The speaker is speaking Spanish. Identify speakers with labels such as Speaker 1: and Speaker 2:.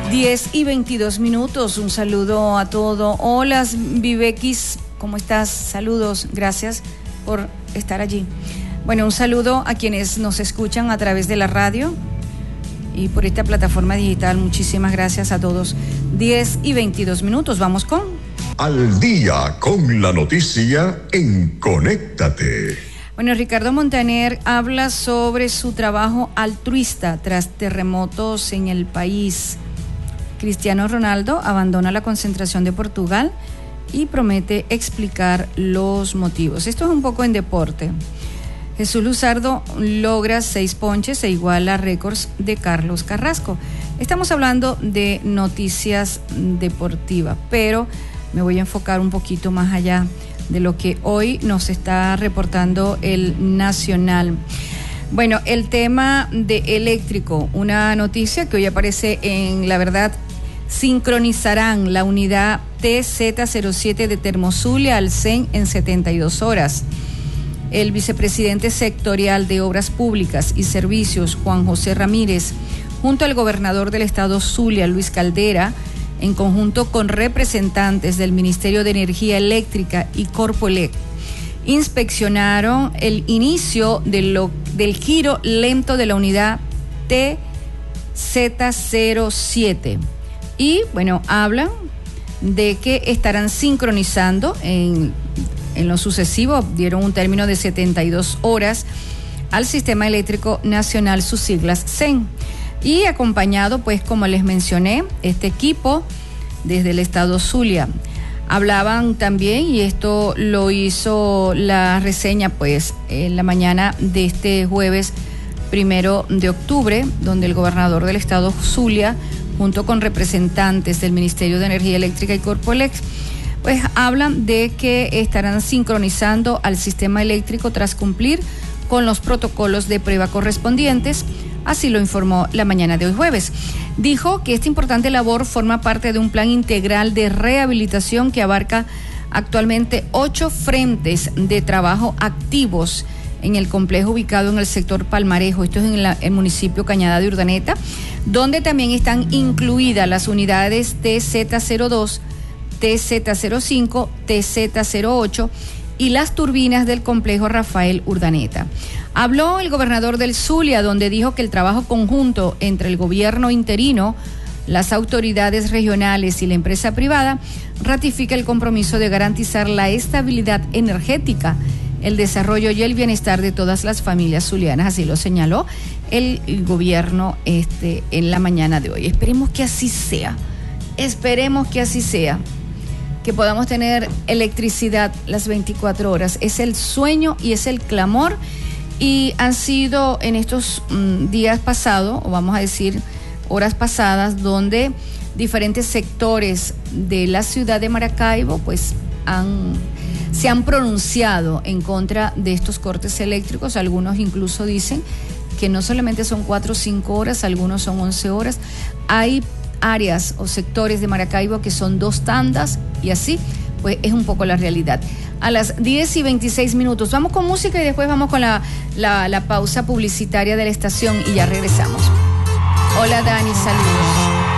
Speaker 1: 10:22. Un saludo a todo. Hola, Vivequis, ¿cómo estás? Saludos, gracias por estar allí. Bueno, un saludo a quienes nos escuchan a través de la radio y por esta plataforma digital. Muchísimas gracias a todos. 10:22. Vamos con
Speaker 2: Al día con la noticia en Conéctate.
Speaker 1: Bueno, Ricardo Montaner habla sobre su trabajo altruista tras terremotos en el país. Cristiano Ronaldo abandona la concentración de Portugal y promete explicar los motivos. Esto es un poco en deporte. Jesús Luzardo logra 6 ponches e iguala récords de Carlos Carrasco. Estamos hablando de noticias deportivas, pero me voy a enfocar un poquito más allá de lo que hoy nos está reportando el Nacional. Bueno, el tema de eléctrico, una noticia que hoy aparece en La Verdad. Sincronizarán la unidad TZ07 de Termozulia al CEN en 72 horas. El vicepresidente sectorial de Obras Públicas y Servicios, Juan José Ramírez, junto al gobernador del estado Zulia, Luis Caldera, en conjunto con representantes del Ministerio de Energía Eléctrica y Corpoelec, inspeccionaron el inicio del giro lento de la unidad TZ07. Y bueno, hablan de que estarán sincronizando en lo sucesivo, dieron un término de 72 horas al Sistema Eléctrico Nacional, sus siglas CEN. Y acompañado, pues como les mencioné, este equipo desde el estado Zulia. Hablaban también, y esto lo hizo la reseña pues en la mañana de este jueves 1 de octubre, donde el gobernador del estado Zulia, junto con representantes del Ministerio de Energía Eléctrica y Corpoelec, pues hablan de que estarán sincronizando al sistema eléctrico tras cumplir con los protocolos de prueba correspondientes. Así lo informó la mañana de hoy jueves. Dijo que esta importante labor forma parte de un plan integral de rehabilitación que abarca actualmente 8 frentes de trabajo activos en el complejo ubicado en el sector Palmarejo, esto es en el municipio Cañada de Urdaneta, donde también están incluidas las unidades TZ02, TZ05, TZ08 y las turbinas del complejo Rafael Urdaneta. Habló el gobernador del Zulia, donde dijo que el trabajo conjunto entre el gobierno interino, las autoridades regionales y la empresa privada ratifica el compromiso de garantizar la estabilidad energética, el desarrollo y el bienestar de todas las familias zulianas. Así lo señaló el gobierno en la mañana de hoy. Esperemos que así sea. Esperemos que así sea. Que podamos tener electricidad las 24 horas. Es el sueño y es el clamor. Y han sido en estos días pasados, o vamos a decir horas pasadas, donde diferentes sectores de la ciudad de Maracaibo pues se han pronunciado en contra de estos cortes eléctricos. Algunos incluso dicen que no solamente son 4 o 5 horas, algunos son 11 horas. Hay áreas o sectores de Maracaibo que son 2 tandas y así pues es un poco la realidad. A las 10:26 vamos con música y después vamos con la pausa publicitaria de la estación y ya regresamos. Hola Dani, saludos.